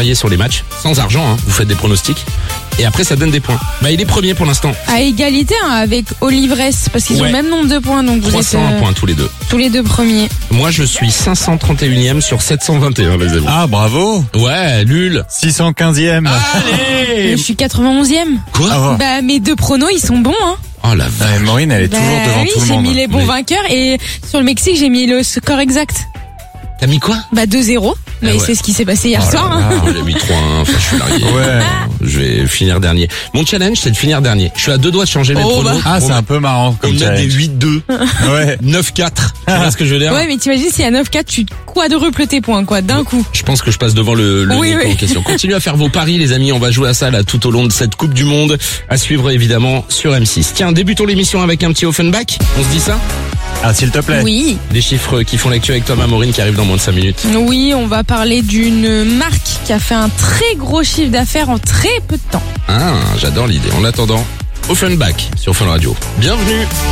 pariez sur les matchs, sans argent, hein, vous faites des pronostics, et après ça donne des points. Bah il est premier pour l'instant. À égalité avec Olivresse, parce qu'ils ont Ouais. le même nombre de points, donc vous 301 êtes points tous les deux. tous les deux premiers. Moi je suis 531e sur 721 les amis. Ah, bravo. Ouais, nul. 615e. Allez. Je suis 91e. Quoi? Ah, Bah mes deux pronos ils sont bons hein. Oh la vache. Maureen, elle est toujours devant oui, tout le j'ai monde. mis les bons Mais- vainqueurs et sur le Mexique j'ai mis le score exact. T'as mis quoi? Bah 2-0, mais ouais. c'est ce qui s'est passé hier Oh là soir. là, hein. j'ai mis 3-1, enfin je suis largué. Ouais. Je vais finir dernier. Mon challenge c'est de finir dernier. Je suis à deux doigts de changer mes Oh, pronos. Ah, c'est un peu marrant On comme met des challenge. 8-2, Ouais. 9-4. Tu vois ce que je veux dire? Ouais mais t'imagines si à 9-4 tu quadruples tes points quoi d'un coup. Je pense que je passe devant le Oui, Nico oui. en question. Continuez à faire vos paris les amis, on va jouer à ça là tout au long de cette Coupe du Monde. À suivre évidemment sur M6. Tiens, débutons l'émission avec un petit Offenbach. On se dit ça? Ah, s'il te plaît. Oui. Des chiffres qui font l'actu avec Thomas Maureen qui arrive dans moins de 5 minutes. Oui, on va parler d'une marque qui a fait un très gros chiffre d'affaires en très peu de temps. Ah, j'adore l'idée. En attendant, Offenbach sur Fun Radio. Bienvenue.